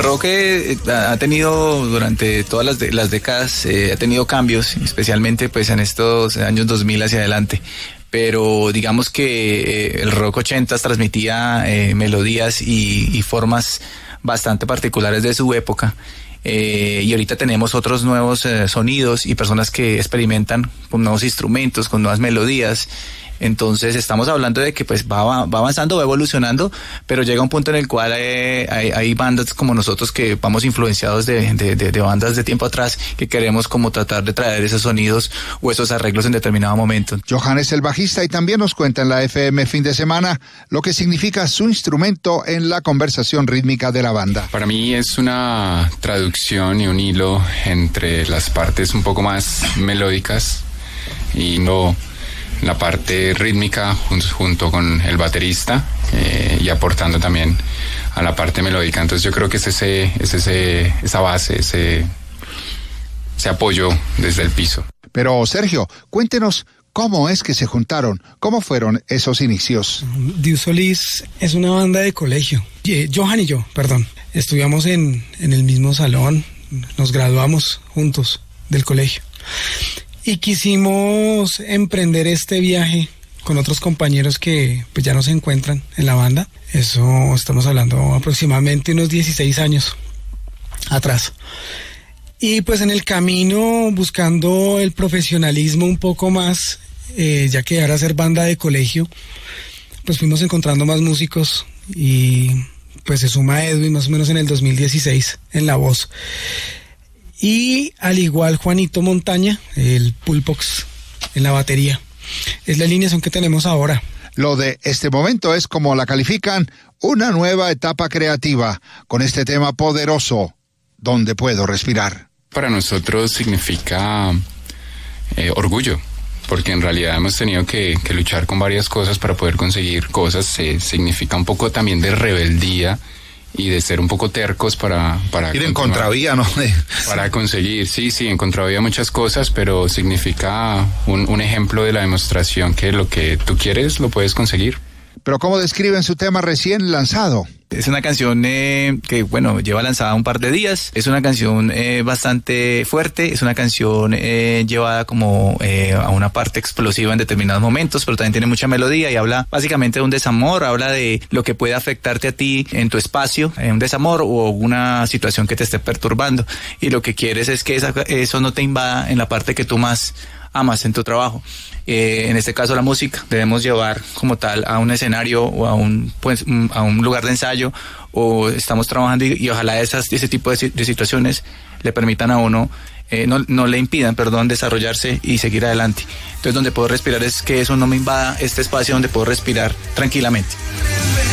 rock ha tenido durante todas las décadas, ha tenido cambios, especialmente pues en estos años 2000 hacia adelante. Pero digamos que el rock 80s transmitía melodías y formas bastante particulares de su época. Y ahorita tenemos otros nuevos sonidos y personas que experimentan con nuevos instrumentos, con nuevas melodías. Entonces estamos hablando de que pues va avanzando, va evolucionando, pero llega un punto en el cual hay bandas como nosotros que vamos influenciados de bandas de tiempo atrás, que queremos como tratar de traer esos sonidos o esos arreglos en determinado momento. Johan es el bajista y también nos cuenta en la FM Fin de Semana lo que significa su instrumento en la conversación rítmica de la banda. Para mí es una traducción y un hilo entre las partes un poco más melódicas y la parte rítmica junto con el baterista y aportando también a la parte melódica. Entonces yo creo que es esa base, ese apoyo desde el piso. Pero Sergio, cuéntenos cómo es que se juntaron, cómo fueron esos inicios. Dios Solís es una banda de colegio. Johan y yo, estudiamos en el mismo salón, nos graduamos juntos del colegio. Y quisimos emprender este viaje con otros compañeros que pues ya no se encuentran en la banda. Eso estamos hablando aproximadamente unos 16 años atrás. Y pues en el camino buscando el profesionalismo un poco más, ya que ahora ser banda de colegio, pues fuimos encontrando más músicos y pues se suma Edwin más o menos en el 2016 en la voz. Y al igual Juanito Montaña, el Pulpox en la batería. Es la alineación que tenemos ahora. Lo de este momento es, como la califican, una nueva etapa creativa, con este tema poderoso, ¿Dónde puedo respirar? Para nosotros significa orgullo, porque en realidad hemos tenido que luchar con varias cosas para poder conseguir cosas. Significa un poco también de rebeldía y de ser un poco tercos para ir en contravía, ¿no? Para conseguir, sí, en contravía muchas cosas, pero significa un ejemplo de la demostración que lo que tú quieres lo puedes conseguir. Pero ¿cómo describen su tema recién lanzado? Es una canción que, lleva lanzada un par de días. Es una canción bastante fuerte. Es una canción llevada como a una parte explosiva en determinados momentos, pero también tiene mucha melodía y habla básicamente de un desamor. Habla de lo que puede afectarte a ti en tu espacio, un desamor o una situación que te esté perturbando. Y lo que quieres es que eso no te invada en la parte que tú más amas en tu trabajo. En este caso la música debemos llevar como tal a un escenario o a un lugar de ensayo, o estamos trabajando y ojalá ese tipo de situaciones le permitan a uno, no le impidan, desarrollarse y seguir adelante. Entonces donde puedo respirar es que eso no me invada este espacio donde puedo respirar tranquilamente.